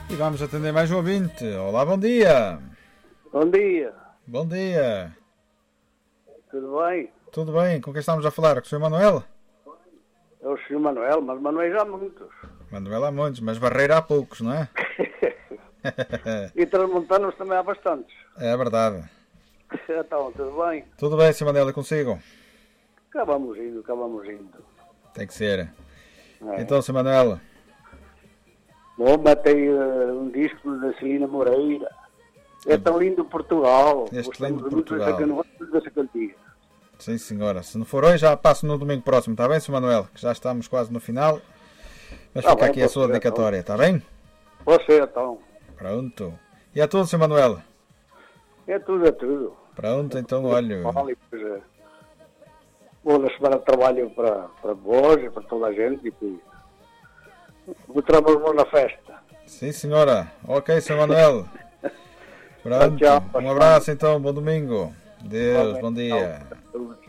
E vamos atender mais um ouvinte. Olá, bom dia. Bom dia. Bom dia. Tudo bem? Tudo bem? Com quem estamos a falar? Com o Sr. Manuel? É o Sr. Manuel, mas Manuel já há muitos. Manuel há muitos, mas Barreira há poucos, não é? E transmontanos também há bastantes. É verdade. Então, tudo bem? Tudo bem, Sr. Manuel, e consigo? Cá vamos indo. Tem que ser. É. Então, Sr. Manuel, Bom, matei um disco da Celina Moreira. É tão lindo Portugal. Este Gostamos lindo muito Portugal. dessa cantiga. sim senhora. Se não for hoje, já passo no domingo próximo, está bem, Sr. Manuel? Que já estamos quase no final. Mas Tá fica bem, aqui a pode sua ser, dedicatória, está bem? Você, então. Pronto. E a tudo, Sr. Manuel? É tudo. Pronto, então, olha. Vale, pois é. Boa semana de trabalho para vós e para toda a gente. E botamos na festa. Sim, senhora. Ok, Sr. Manuel. Pronto. Tchau, Um abraço, então. Bom domingo. Deus, Amém. bom dia. Tchau.